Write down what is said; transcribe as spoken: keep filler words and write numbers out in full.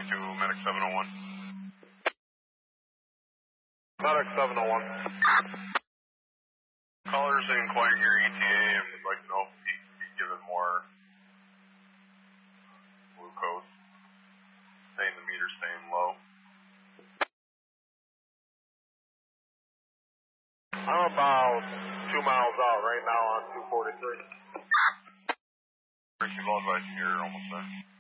To Medic seven oh one. Medic seven oh one. Callers inquiring your E T A and would like to know if he can be given more glucose. Saying the meter's staying low. I'm about two miles out right now on two forty-three. First of all, advice, you're almost there.